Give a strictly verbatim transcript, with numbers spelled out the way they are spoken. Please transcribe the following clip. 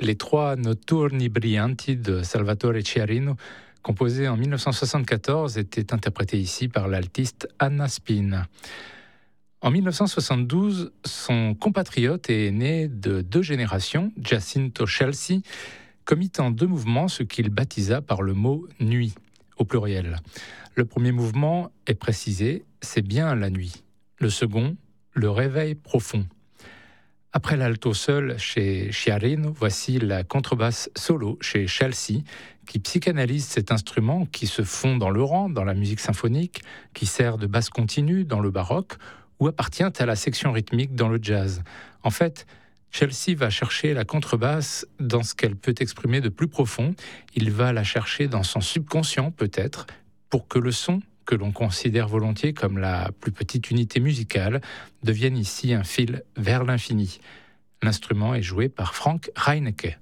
les trois Notturni Brillanti de Salvatore Chiarino, composés en dix-neuf cent soixante-quatorze, étaient interprétés ici par l'altiste Anna Spin. En dix-neuf cent soixante-douze, son compatriote est né de deux générations, Giacinto Scelsi, commit en deux mouvements ce qu'il baptisa par le mot « nuit », au pluriel. Le premier mouvement est précisé, c'est bien la nuit. Le second, le réveil profond. Après l'alto seul chez Chiarino, voici la contrebasse solo chez Scelsi, qui psychanalyse cet instrument qui se fond dans le rang, dans la musique symphonique, qui sert de basse continue dans le baroque, ou appartient à la section rythmique dans le jazz. En fait, Scelsi va chercher la contrebasse dans ce qu'elle peut exprimer de plus profond. Il va la chercher dans son subconscient, peut-être, pour que le son, que l'on considère volontiers comme la plus petite unité musicale, devienne ici un fil vers l'infini. L'instrument est joué par Frank Reinecke.